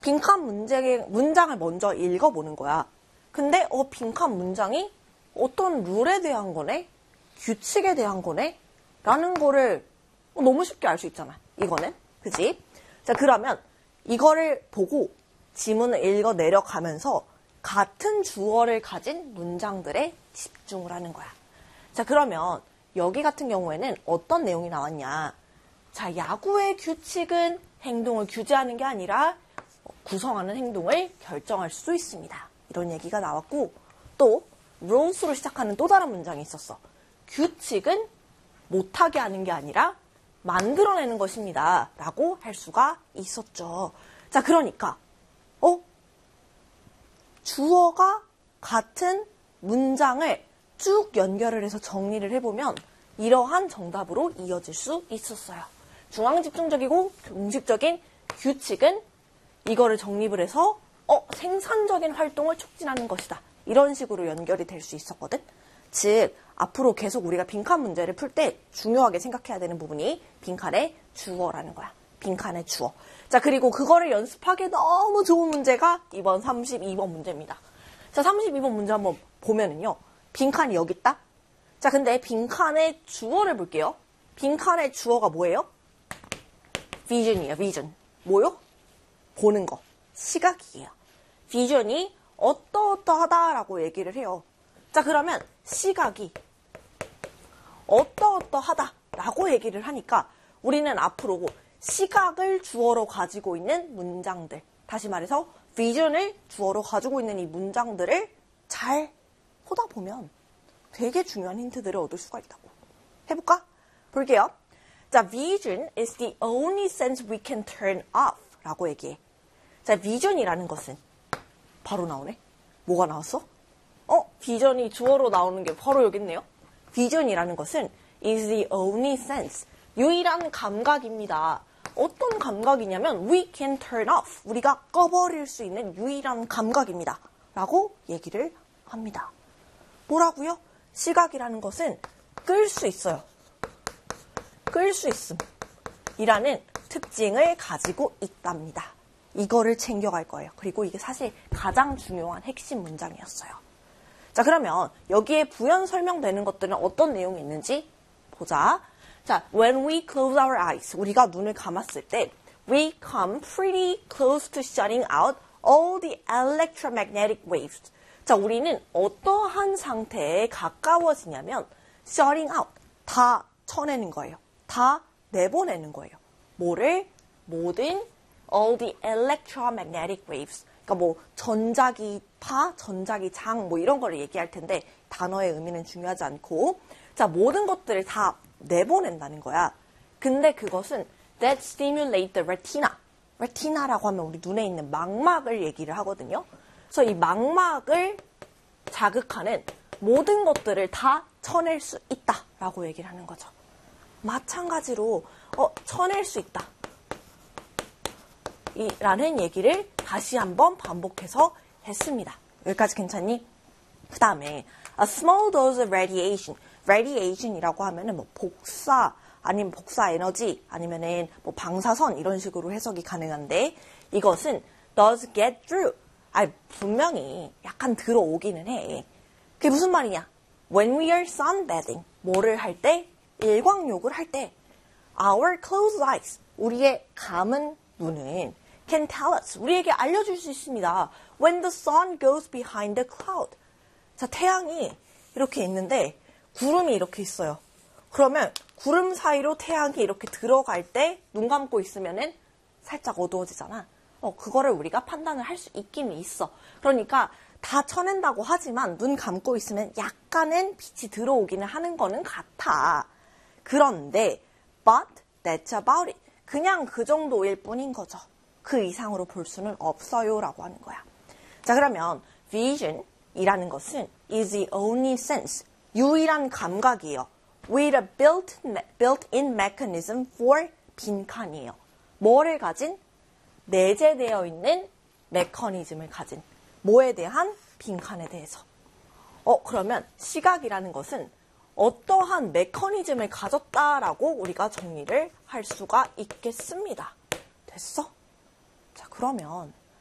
빈칸 문장을 먼저 읽어보는 거야. 근데 빈칸 문장이 어떤 룰에 대한 거네? 규칙에 대한 거네? 라는 거를 너무 쉽게 알 수 있잖아. 이거는. 그치? 자, 그러면 이거를 보고 지문을 읽어 내려가면서 같은 주어를 가진 문장들에 집중을 하는 거야. 자, 그러면 여기 같은 경우에는 어떤 내용이 나왔냐? 자, 야구의 규칙은 행동을 규제하는 게 아니라 구성하는 행동을 결정할 수 있습니다. 이런 얘기가 나왔고, 또 rules로 시작하는 또 다른 문장이 있었어. 규칙은 못하게 하는 게 아니라 만들어내는 것입니다. 라고 할 수가 있었죠. 자, 그러니까 주어가 같은 문장을 쭉 연결을 해서 정리를 해보면 이러한 정답으로 이어질 수 있었어요. 중앙집중적이고 공식적인 규칙은 이거를 정립을 해서 생산적인 활동을 촉진하는 것이다. 이런 식으로 연결이 될 수 있었거든. 즉 앞으로 계속 우리가 빈칸 문제를 풀 때 중요하게 생각해야 되는 부분이 빈칸의 주어라는 거야. 빈칸의 주어. 자, 그리고 그거를 연습하기 너무 좋은 문제가 이번 32번 문제입니다. 자, 32번 문제 한번 보면은요. 빈칸이 여기 있다. 자, 근데 빈칸의 주어를 볼게요. 빈칸의 주어가 뭐예요? vision이에요. vision. 뭐요? 보는 거. 시각이에요. vision이 어떠어떠하다라고 얘기를 해요. 자, 그러면 시각이 어떠어떠하다라고 얘기를 하니까 우리는 앞으로 시각을 주어로 가지고 있는 문장들, 다시 말해서 vision을 주어로 가지고 있는 이 문장들을 잘 보다 보면 되게 중요한 힌트들을 얻을 수가 있다고. 해볼까? 볼게요. 자, vision is the only sense we can turn off 라고 얘기해. 자, vision이라는 것은 바로 나오네. 뭐가 나왔어? vision이 주어로 나오는 게 바로 여기 있네요. vision이라는 것은 is the only sense. 유일한 감각입니다. 어떤 감각이냐면 we can turn off. 우리가 꺼버릴 수 있는 유일한 감각입니다. 라고 얘기를 합니다. 뭐라고요? 시각이라는 것은 끌 수 있어요. 끌 수 있음. 이라는 특징을 가지고 있답니다. 이거를 챙겨갈 거예요. 그리고 이게 사실 가장 중요한 핵심 문장이었어요. 자, 그러면 여기에 부연 설명되는 것들은 어떤 내용이 있는지 보자. 자, when we close our eyes, 우리가 눈을 감았을 때 we come pretty close to shutting out all the electromagnetic waves. 자, 우리는 어떠한 상태에 가까워지냐면 shutting out, 다 쳐내는 거예요. 다 내보내는 거예요. 뭐를? 모든 all the electromagnetic waves. 그러니까 뭐 전자기파, 전자기장 뭐 이런 거를 얘기할 텐데 단어의 의미는 중요하지 않고 자, 모든 것들을 다 내보낸다는 거야. 근데 그것은 that stimulate the retina. retina라고 하면 우리 눈에 있는 망막을 얘기를 하거든요. 그래서 이 망막을 자극하는 모든 것들을 다 쳐낼 수 있다라고 얘기를 하는 거죠. 마찬가지로 쳐낼 수 있다. 라는 얘기를 다시 한번 반복해서 했습니다. 여기까지 괜찮니? 그 다음에 a small dose of radiation. radiation이라고 하면은 뭐 복사 아니면 복사 에너지 아니면은 뭐 방사선 이런 식으로 해석이 가능한데 이것은 does get through. 분명히 약간 들어오기는 해. 그게 무슨 말이냐? When we are sunbathing. 뭐를 할 때? 일광욕을 할 때 our closed eyes. 우리의 감은 눈은 can tell us. 우리에게 알려줄 수 있습니다. When the sun goes behind the cloud. 자, 태양이 이렇게 있는데 구름이 이렇게 있어요. 그러면 구름 사이로 태양이 이렇게 들어갈 때 눈 감고 있으면은 살짝 어두워지잖아. 그거를 우리가 판단을 할 수 있긴 있어. 그러니까 다 쳐낸다고 하지만 눈 감고 있으면 약간은 빛이 들어오기는 하는 거는 같아. 그런데 but that's about it. 그냥 그 정도일 뿐인 거죠. 그 이상으로 볼 수는 없어요 라고 하는 거야. 자, 그러면 vision이라는 것은 is the only sense. 유일한 감각이에요. with a built-in mechanism for 빈칸이에요. 뭐를 가진? 내재되어 있는 메커니즘을 가진. 뭐에 대한? 빈칸에 대해서. 그러면 시각이라는 것은 어떠한 메커니즘을 가졌다라고 우리가 정리를 할 수가 있겠습니다. 됐어? 자, 그러면